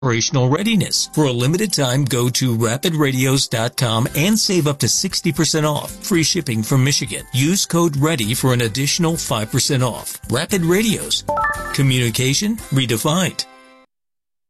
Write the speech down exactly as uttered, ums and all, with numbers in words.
operational readiness. For a limited time, go to rapid radios dot com and save up to sixty percent off. Free shipping from Michigan. Use code READY for an additional five percent off. Rapid Radios. Communication redefined.